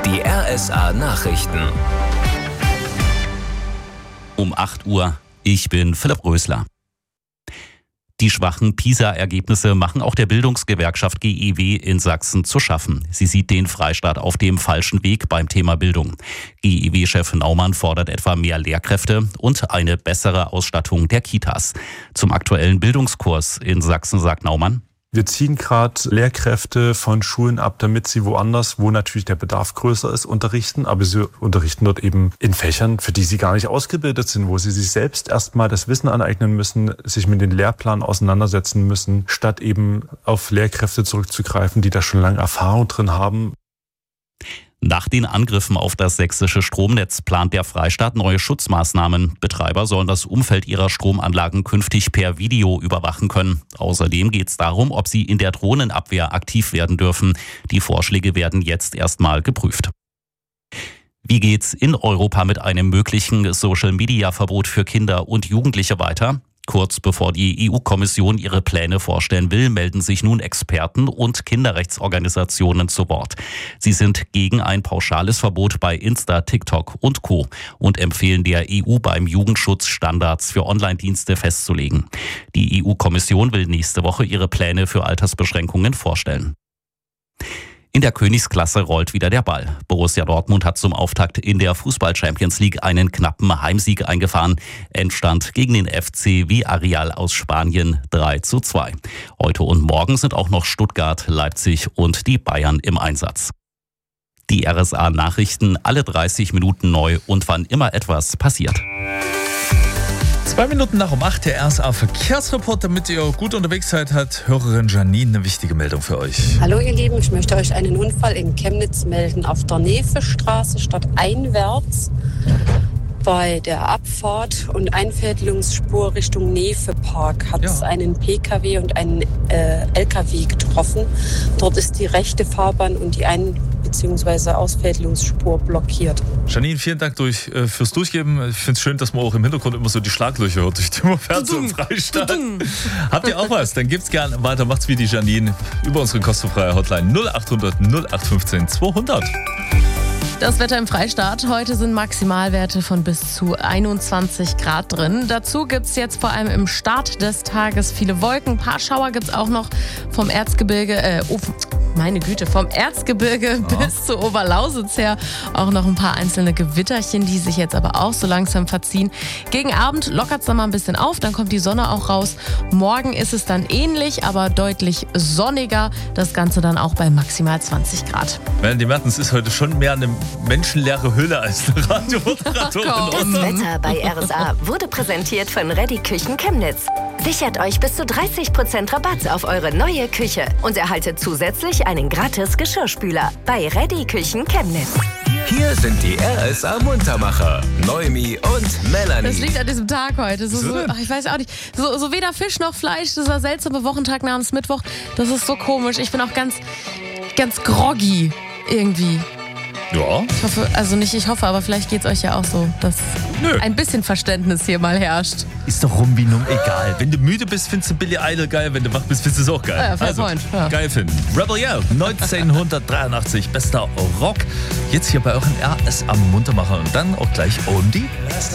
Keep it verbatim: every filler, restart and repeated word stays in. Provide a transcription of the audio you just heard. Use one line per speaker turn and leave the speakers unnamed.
Die R S A-Nachrichten.
Um acht Uhr. Ich bin Philipp Rösler. Die schwachen PISA-Ergebnisse machen auch der Bildungsgewerkschaft G E W in Sachsen zu schaffen. Sie sieht den Freistaat auf dem falschen Weg beim Thema Bildung. G E W-Chef Naumann fordert etwa mehr Lehrkräfte und eine bessere Ausstattung der Kitas. Zum aktuellen Bildungskurs in Sachsen sagt Naumann:
Wir ziehen gerade Lehrkräfte von Schulen ab, damit sie woanders, wo natürlich der Bedarf größer ist, unterrichten. Aber sie unterrichten dort eben in Fächern, für die sie gar nicht ausgebildet sind, wo sie sich selbst erstmal das Wissen aneignen müssen, sich mit den Lehrplänen auseinandersetzen müssen, statt eben auf Lehrkräfte zurückzugreifen, die da schon lange Erfahrung drin haben.
Nach den Angriffen auf das sächsische Stromnetz plant der Freistaat neue Schutzmaßnahmen. Betreiber sollen das Umfeld ihrer Stromanlagen künftig per Video überwachen können. Außerdem geht es darum, ob sie in der Drohnenabwehr aktiv werden dürfen. Die Vorschläge werden jetzt erstmal geprüft. Wie geht's in Europa mit einem möglichen Social-Media-Verbot für Kinder und Jugendliche weiter? Kurz bevor die E U-Kommission ihre Pläne vorstellen will, melden sich nun Experten und Kinderrechtsorganisationen zu Wort. Sie sind gegen ein pauschales Verbot bei Insta, TikTok und Co. und empfehlen der E U beim Jugendschutz Standards für Online-Dienste festzulegen. Die E U-Kommission will nächste Woche ihre Pläne für Altersbeschränkungen vorstellen. In der Königsklasse rollt wieder der Ball. Borussia Dortmund hat zum Auftakt in der Fußball-Champions League einen knappen Heimsieg eingefahren. Endstand gegen den F C Villarreal aus Spanien drei zu zwei. Heute und morgen sind auch noch Stuttgart, Leipzig und die Bayern im Einsatz. Die R S A-Nachrichten alle dreißig Minuten neu und wann immer etwas passiert.
Zwei Minuten nach um acht, der R S A-Verkehrsreport. Damit ihr gut unterwegs seid, hat Hörerin Janine eine wichtige Meldung für euch.
Hallo ihr Lieben, ich möchte euch einen Unfall in Chemnitz melden. Auf der Nevestraße stadteinwärts bei der Abfahrt und Einfädelungsspur Richtung Nevepark hat es ja. einen P K W und einen äh, L K W getroffen. Dort ist die rechte Fahrbahn und die Ein- bzw. Ausfädelungsspur blockiert.
Janine, vielen Dank durch, äh, fürs Durchgeben. Ich finde es schön, dass man auch im Hintergrund immer so die Schlaglöcher hört, durch die man fährt zum Freistaat. Habt ihr auch was? Dann gibt's gerne weiter. Macht's wie die Janine über unsere kostenfreie Hotline null acht hundert null acht fünfzehn zweihundert.
Das Wetter im Freistaat. Heute sind Maximalwerte von bis zu einundzwanzig Grad drin. Dazu gibt es jetzt vor allem im Start des Tages viele Wolken. Ein paar Schauer gibt es auch noch vom Erzgebirge, äh, oh, meine Güte, vom Erzgebirge ja. bis zur Oberlausitz her. Auch noch ein paar einzelne Gewitterchen, die sich jetzt aber auch so langsam verziehen. Gegen Abend lockert es dann mal ein bisschen auf, dann kommt die Sonne auch raus. Morgen ist es dann ähnlich, aber deutlich sonniger. Das Ganze dann auch bei maximal zwanzig Grad.
Melanie Mertens ist heute schon mehr eine menschenleere Hülle als eine Radiomoderatorin.
Das Wetter bei R S A wurde präsentiert von Reddy Küchen Chemnitz. Sichert euch bis zu dreißig Prozent Rabatt auf eure neue Küche und erhaltet zusätzlich einen gratis Geschirrspüler bei Reddy Küchen Chemnitz.
Hier sind die R S A-Muntermacher, Noemi und Melanie.
Das liegt an diesem Tag heute. So, so, ach, ich weiß auch nicht. So, so weder Fisch noch Fleisch. Dieser seltsame Wochentag namens Mittwoch. Das ist so komisch. Ich bin auch ganz, ganz groggy irgendwie.
Ja.
Ich hoffe, also nicht ich hoffe, aber vielleicht geht es euch ja auch so, dass Nö. ein bisschen Verständnis hier mal herrscht.
Ist doch rum wie numm egal. Wenn du müde bist, findest du Billy Idol geil. Wenn du wach bist, findest du es auch geil.
Ja, fair
also,
point, ja.
Geil finden. Rebel Yell, neunzehnhundertdreiundachtzig, bester Rock. Jetzt hier bei euren R S A Muntermacher und dann auch gleich Oldie.